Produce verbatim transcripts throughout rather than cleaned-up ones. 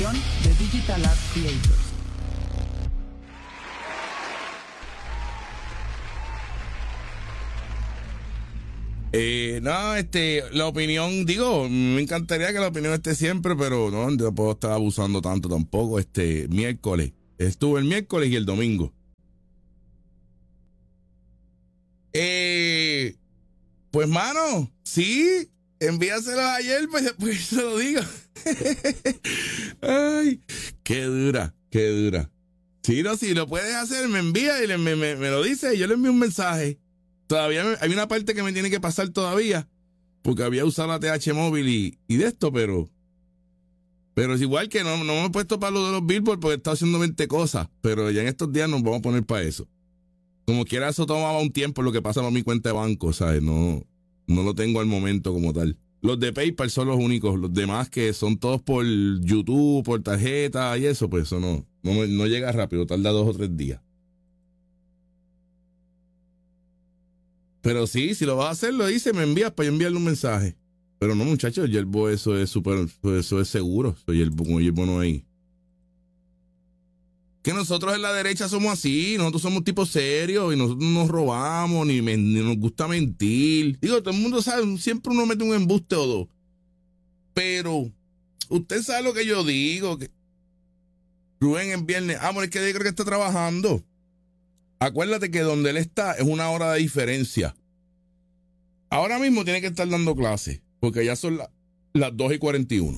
producción de Digital Art Creators. Eh, no, este, la opinión, digo, me encantaría que la opinión esté siempre, pero no, no puedo estar abusando tanto tampoco. Este, miércoles, estuve el miércoles y el domingo. Eh, pues, mano, sí, envíaselos ayer, pues después se lo digo. Ay, qué dura, qué dura. Sí, no, si lo puedes hacer, me envía y le, me, me, me lo dice y yo le envío un mensaje. Todavía me, hay una parte que me tiene que pasar todavía, porque había usado la T H móvil y, y de esto, pero pero es igual que no, no me he puesto para lo de los Billboard porque he estado haciendo veinte cosas, pero ya en estos días nos vamos a poner para eso. Como quiera, eso tomaba un tiempo lo que pasa por mi cuenta de banco, ¿sabes? No, no lo tengo al momento como tal. Los de PayPal son los únicos, los demás que son todos por YouTube, por tarjeta y eso, pues eso no, no, no llega rápido, tarda dos o tres días. Pero sí, si lo vas a hacer, lo dice, me envías para yo enviarle un mensaje. Pero no, muchachos, Yerbo, eso es súper, eso es seguro. Soy Yerbo, como Yerbo no hay. Que nosotros en la derecha somos así, nosotros somos tipos serios y nosotros no nos robamos, ni, men, ni nos gusta mentir. Digo, todo el mundo sabe, siempre uno mete un embuste o dos. Pero, usted sabe lo que yo digo, que Rubén en viernes, ah, es que yo creo que está trabajando. Acuérdate que donde él está es una hora de diferencia. Ahora mismo tiene que estar dando clases, porque ya son la, las dos y cuarenta y uno.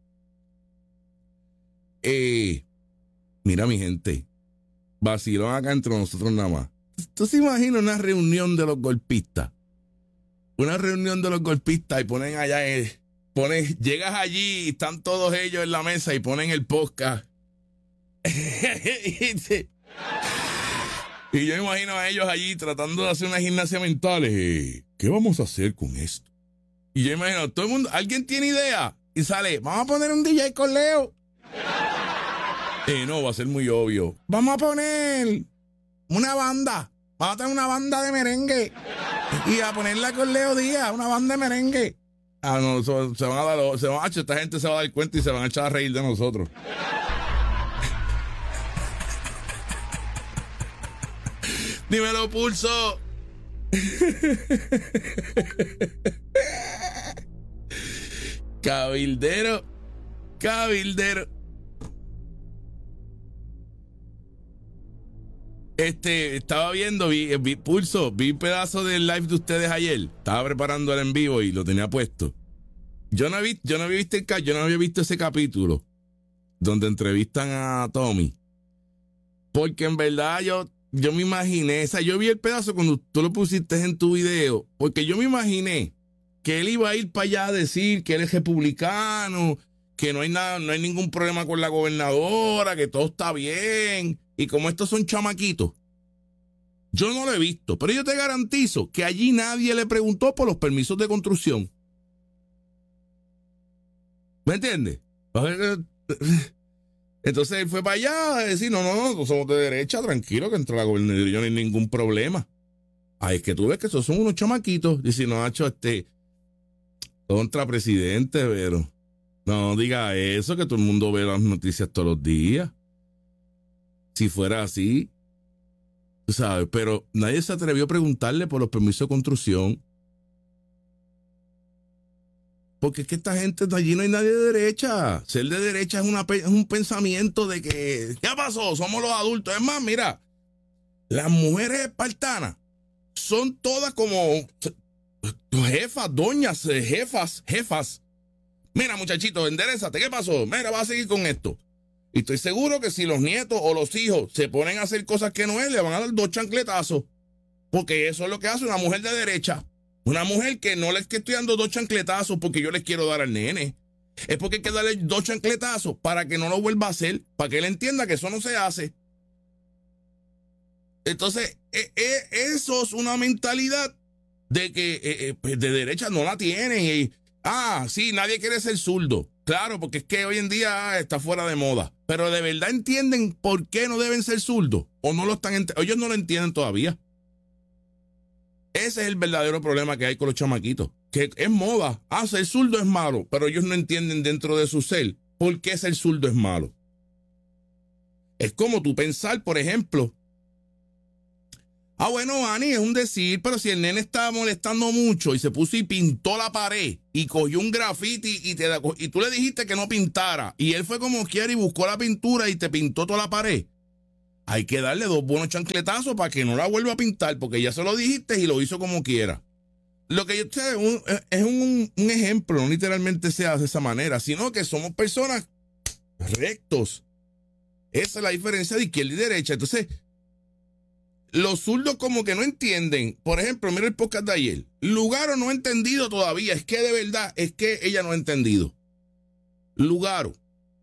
Eh, mira, mi gente, vacilón acá entre nosotros nada más. ¿Tú se imaginas una reunión de los golpistas? Una reunión de los golpistas y ponen allá, el, ponen, llegas allí y están todos ellos en la mesa y ponen el podcast. y te, Y yo imagino a ellos allí tratando de hacer una gimnasia mental. Eh, ¿Qué vamos a hacer con esto? Y yo imagino, todo el mundo, ¿alguien tiene idea? Y sale, vamos a poner un D J con Leo. Eh, no, va a ser muy obvio. Vamos a poner una banda. Vamos a tener una banda de merengue. Y a ponerla con Leo Díaz, una banda de merengue. Ah, no, se, se van a dar, se van a, esta gente se va a dar cuenta y se van a echar a reír de nosotros. Dímelo, Pulso. Cabildero. Cabildero. Este, estaba viendo, vi, vi Pulso, vi un pedazo del live de ustedes ayer. Estaba preparando el en vivo y lo tenía puesto. Yo no, vi, yo no había visto el, yo no había visto ese capítulo donde entrevistan a Tommy. Porque en verdad yo Yo me imaginé, o sea, yo vi el pedazo cuando tú lo pusiste en tu video, porque yo me imaginé que él iba a ir para allá a decir que él es republicano, que no hay nada, no hay ningún problema con la gobernadora, que todo está bien, y como estos son chamaquitos, yo no lo he visto, pero yo te garantizo que allí nadie le preguntó por los permisos de construcción. ¿Me entiendes? Entonces él fue para allá a decir, no, no, no, no somos de derecha, tranquilo, que entre la gobernación no hay ningún problema. Ay, es que tú ves que esos son unos chamaquitos. Dice, no, Nacho, este, contra presidente, pero no diga eso, que todo el mundo ve las noticias todos los días. Si fuera así, tú sabes, pero nadie se atrevió a preguntarle por los permisos de construcción. Porque es que esta gente, allí no hay nadie de derecha. Ser de derecha es, una, es un pensamiento de que, ¿qué pasó? Somos los adultos. Es más, mira, las mujeres espartanas son todas como jefas, doñas, jefas, jefas. Mira, muchachito, enderezate. ¿Qué pasó? Mira, va a seguir con esto. Y estoy seguro que si los nietos o los hijos se ponen a hacer cosas que no es, le van a dar dos chancletazos. Porque eso es lo que hace una mujer de derecha. Una mujer que no le es que estoy dando dos chancletazos porque yo les quiero dar al nene. Es porque hay que darle dos chancletazos para que no lo vuelva a hacer, para que él entienda que eso no se hace. Entonces, eh, eh, eso es una mentalidad de que eh, eh, de derecha no la tienen. Y, ah, sí, nadie quiere ser zurdo. Claro, porque es que hoy en día ah, está fuera de moda. Pero de verdad entienden por qué no deben ser zurdos. O no lo están ent- ellos no lo entienden todavía. Ese es el verdadero problema que hay con los chamaquitos. Que es moda. Ah, ser zurdo es malo. Pero ellos no entienden dentro de su ser ¿por qué ser zurdo es malo? Es como tú pensar, por ejemplo, ah, bueno, Ani, es un decir, pero si el nene estaba molestando mucho y se puso y pintó la pared y cogió un grafiti y, te, y tú le dijiste que no pintara y él fue como quiera y buscó la pintura y te pintó toda la pared, hay que darle dos buenos chancletazos para que no la vuelva a pintar porque ya se lo dijiste y lo hizo como quiera. Lo que yo sé es un, es un, un ejemplo, no literalmente se hace de esa manera, sino que somos personas rectos. Esa es la diferencia de izquierda y derecha. Entonces, los zurdos como que no entienden. Por ejemplo, mira el podcast de ayer. Lugaro no ha entendido todavía. Es que de verdad, es que ella no ha entendido. Lugaro,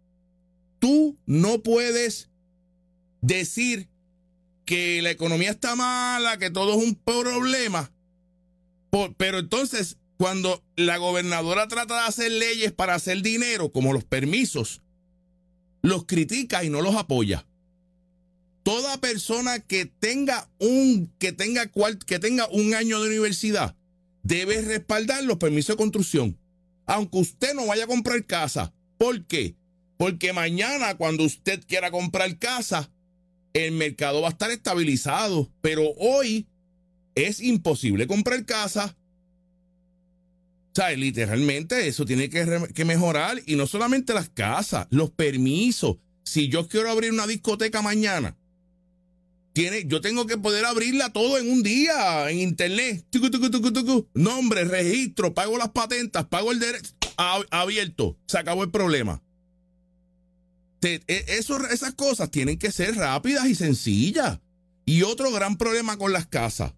tú no puedes decir que la economía está mala, que todo es un problema. Por, pero entonces, cuando la gobernadora trata de hacer leyes para hacer dinero, como los permisos, los critica y no los apoya. Toda persona que tenga un que tenga cual, que tenga un año de universidad debe respaldar los permisos de construcción, aunque usted no vaya a comprar casa. ¿Por qué? Porque mañana cuando usted quiera comprar casa, el mercado va a estar estabilizado, pero hoy es imposible comprar casa. O sea, literalmente eso tiene que, que mejorar, y no solamente las casas, los permisos. Si yo quiero abrir una discoteca mañana, tiene, yo tengo que poder abrirla todo en un día, en internet. Tucu, tucu, tucu, tucu. Nombre, registro, pago las patentes, pago el derecho, abierto, se acabó el problema. Te, eso, esas cosas tienen que ser rápidas y sencillas. Y otro gran problema con las casas.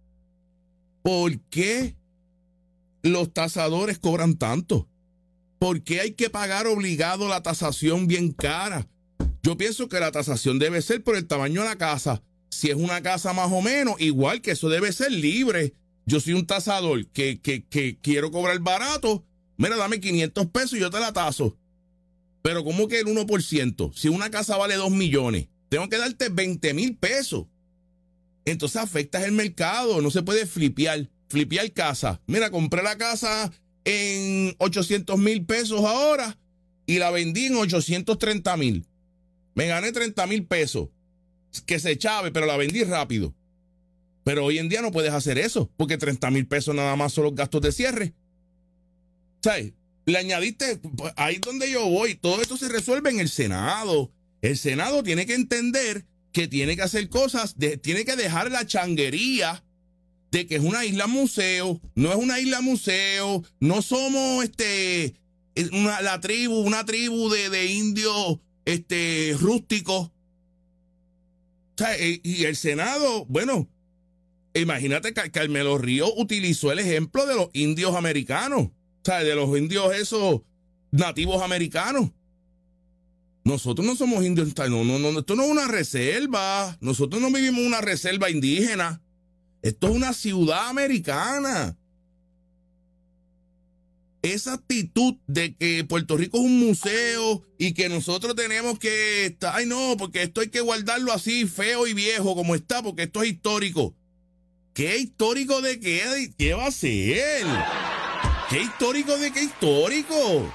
¿Por qué los tasadores cobran tanto? ¿Por qué hay que pagar obligado la tasación bien cara? Yo pienso que la tasación debe ser por el tamaño de la casa. Si es una casa más o menos, igual que eso debe ser libre. Yo soy un tasador que, que, que quiero cobrar barato. Mira, dame quinientos pesos y yo te la taso. Pero ¿cómo que el uno por ciento? Si una casa vale dos millones, tengo que darte veinte mil pesos. Entonces afectas el mercado. No se puede flipear. Flipear casa. Mira, compré la casa en ochocientos mil pesos ahora y la vendí en ochocientos treinta mil. Me gané treinta mil pesos. Que se chave, pero la vendí rápido. Pero hoy en día no puedes hacer eso, porque treinta mil pesos nada más son los gastos de cierre. ¿Sabes? Le añadiste, ahí es donde yo voy, todo esto se resuelve en el Senado. El Senado tiene que entender que tiene que hacer cosas, de, tiene que dejar la changuería de que es una isla museo. No es una isla museo, no somos este una, la tribu, una tribu de, de indios este, rústicos. O sea, y el Senado, bueno, imagínate que Carmelo Ríos utilizó el ejemplo de los indios americanos, o sea, de los indios esos nativos americanos. Nosotros no somos indios, no, no, no, esto no es una reserva, nosotros no vivimos en una reserva indígena, esto es una ciudad americana. Esa actitud de que Puerto Rico es un museo y que nosotros tenemos que estar, ay no, porque esto hay que guardarlo así feo y viejo como está, porque esto es histórico. ¿Qué histórico de qué? ¿Qué va a ser? ¿Qué histórico de qué histórico?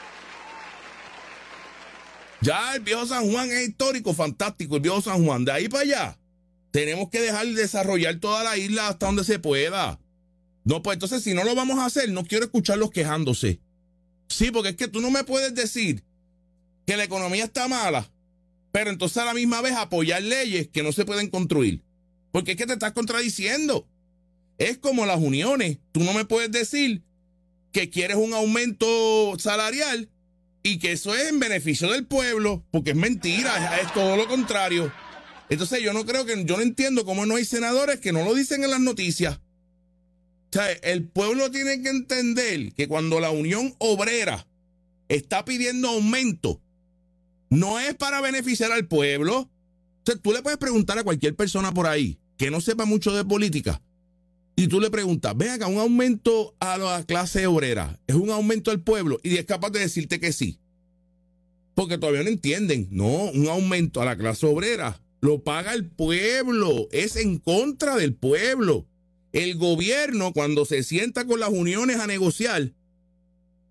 Ya el viejo San Juan es histórico, fantástico, el viejo San Juan. De ahí para allá, tenemos que dejar de desarrollar toda la isla hasta donde se pueda. No, pues entonces si no lo vamos a hacer, no quiero escucharlos quejándose. Sí, porque es que tú no me puedes decir que la economía está mala, pero entonces a la misma vez apoyar leyes que no se pueden construir. Porque es que te estás contradiciendo. Es como las uniones. Tú no me puedes decir que quieres un aumento salarial y que eso es en beneficio del pueblo, porque es mentira, es, es todo lo contrario. Entonces yo no creo que, yo no entiendo cómo no hay senadores que no lo dicen en las noticias. O sea, el pueblo tiene que entender que cuando la Unión Obrera está pidiendo aumento, no es para beneficiar al pueblo. O sea, tú le puedes preguntar a cualquier persona por ahí que no sepa mucho de política y tú le preguntas, ven acá, un aumento a la clase obrera, ¿es un aumento al pueblo? Y es capaz de decirte que sí. Porque todavía no entienden. No, un aumento a la clase obrera lo paga el pueblo, es en contra del pueblo. El gobierno, cuando se sienta con las uniones a negociar,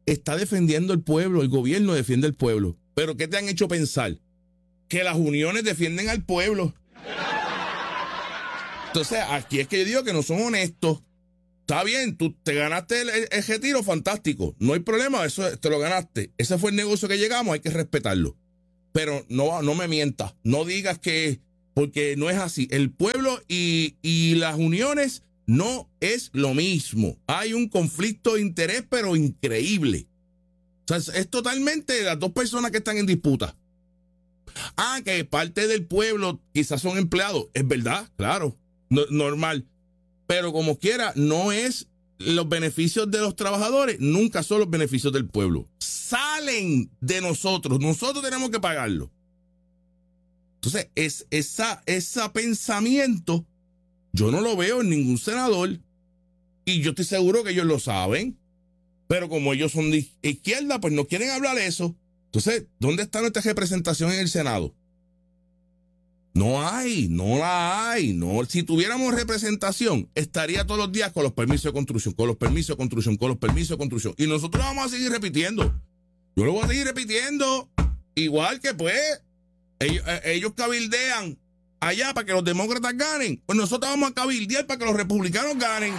está defendiendo el pueblo, el gobierno defiende al pueblo. Pero ¿qué te han hecho pensar? Que las uniones defienden al pueblo. Entonces, aquí es que yo digo que no son honestos. Está bien, tú te ganaste el, el, el retiro, fantástico. No hay problema, eso te lo ganaste. Ese fue el negocio que llegamos, hay que respetarlo. Pero no, no me mientas, no digas que, porque no es así. El pueblo y, y las uniones no es lo mismo. Hay un conflicto de interés, pero increíble. O sea, es totalmente las dos personas que están en disputa. Ah, que parte del pueblo quizás son empleados. Es verdad, claro, no, normal. Pero como quiera, no es los beneficios de los trabajadores, nunca son los beneficios del pueblo. Salen de nosotros, nosotros tenemos que pagarlo. Entonces, es, esa, ese pensamiento yo no lo veo en ningún senador y yo estoy seguro que ellos lo saben, pero como ellos son de izquierda, pues no quieren hablar de eso. Entonces, ¿dónde está nuestra representación en el Senado? No hay, no la hay. No. Si tuviéramos representación, estaría todos los días con los permisos de construcción, con los permisos de construcción, con los permisos de construcción. Y nosotros vamos a seguir repitiendo. Yo lo voy a seguir repitiendo. Igual que pues, ellos, ellos cabildean allá para que los demócratas ganen. Pues nosotros vamos a cabildear para que los republicanos ganen.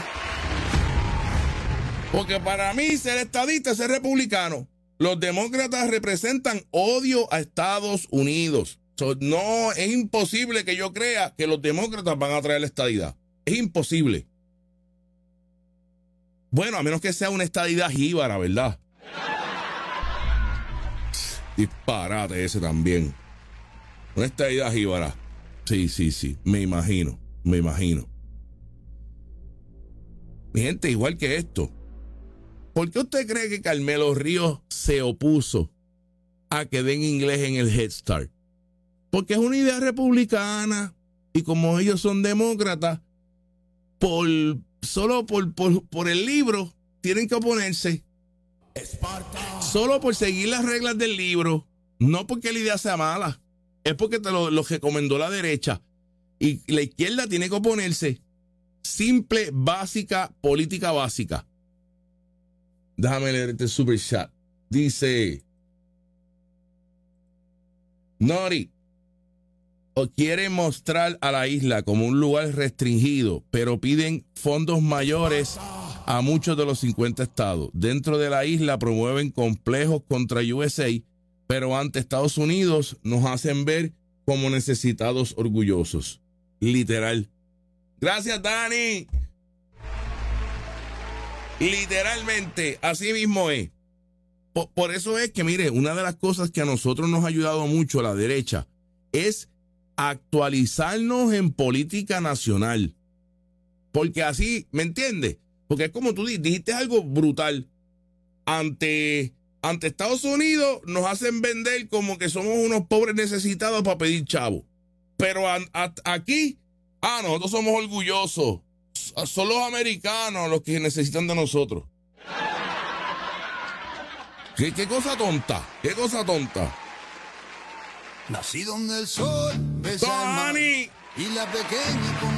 Porque para mí ser estadista es ser republicano. Los demócratas representan odio a Estados Unidos. So, no, es imposible que yo crea que los demócratas van a traer la estadidad. Es imposible. Bueno, a menos que sea una estadidad jíbara, ¿verdad? Disparate ese también. Una estadidad jíbara. Sí, sí, sí. Me imagino, me imagino. Mi gente, igual que esto. ¿Por qué usted cree que Carmelo Ríos se opuso a que den inglés en el Head Start? Porque es una idea republicana y como ellos son demócratas, por, solo por, por, por el libro tienen que oponerse. Esparta. Solo por seguir las reglas del libro, no porque la idea sea mala, es porque te lo, lo recomendó la derecha y la izquierda tiene que oponerse. Simple, básica, política básica. Déjame leer este super chat. Dice Nori. O quieren mostrar a la isla como un lugar restringido, pero piden fondos mayores a muchos de los cincuenta estados. Dentro de la isla promueven complejos contra U S A, pero ante Estados Unidos nos hacen ver como necesitados orgullosos. Literal. Gracias, Dani. Literalmente, así mismo es. Por, por eso es que, mire, una de las cosas que a nosotros nos ha ayudado mucho a la derecha es actualizarnos en política nacional. Porque así, ¿me entiendes? Porque es como tú dijiste algo brutal. Ante, ante Estados Unidos nos hacen vender como que somos unos pobres necesitados para pedir chavo. Pero a, a, aquí, ah, nosotros somos orgullosos. Son los americanos los que necesitan de nosotros. ¿Qué, qué cosa tonta? ¿Qué cosa tonta? Nací donde el sol besa el mar y la pequeña